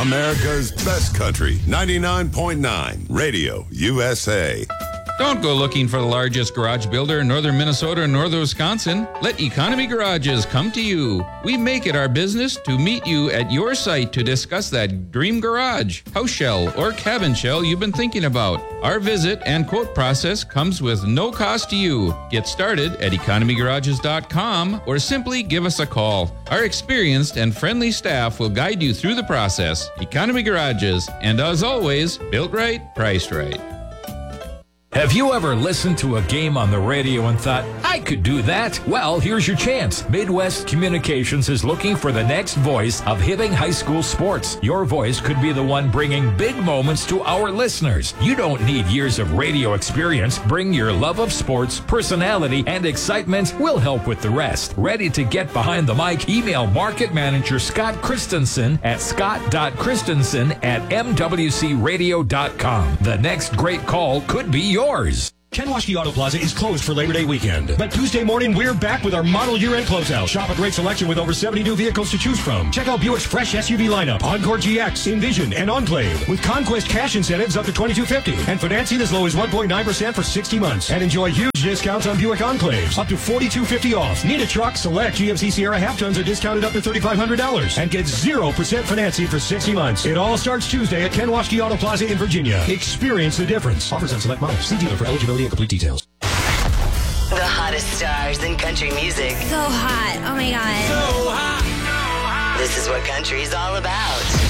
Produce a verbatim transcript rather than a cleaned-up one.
America's best country, ninety-nine point nine Radio U S A. Don't go looking for the largest garage builder in northern Minnesota or northern Wisconsin. Let Economy Garages come to you. We make it our business to meet you at your site to discuss that dream garage, house shell, or cabin shell you've been thinking about. Our visit and quote process comes with no cost to you. Get started at economy garages dot com or simply give us a call. Our experienced and friendly staff will guide you through the process. Economy Garages, and as always, built right, priced right. Have you ever listened to a game on the radio and thought, I could do that? Well, here's your chance. Midwest Communications is looking for the next voice of Hibbing High School sports. Your voice could be the one bringing big moments to our listeners. You don't need years of radio experience. Bring your love of sports, personality, and excitement. We'll help with the rest. Ready to get behind the mic? Email Market Manager Scott Christensen at scott dot christensen at m w c radio dot com. The next great call could be yours. Yours. Ken Waschke Auto Plaza is closed for Labor Day weekend. But Tuesday morning, we're back with our model year-end closeout. Shop a great selection with over seventy new vehicles to choose from. Check out Buick's fresh S U V lineup, Encore G X, Envision, and Enclave. With Conquest cash incentives up to twenty-two fifty and financing as low as one point nine percent for sixty months. And enjoy huge discounts on Buick Enclaves, up to forty-two fifty off. Need a truck? Select G M C Sierra half-tons are discounted up to thirty-five hundred dollars. And get zero percent financing for sixty months. It all starts Tuesday at Ken Waschke Auto Plaza in Virginia. Experience the difference. Offers on select models. See dealer for eligibility and complete details. The hottest stars in country music. So hot. Oh my God. So hot. This is what country's all about.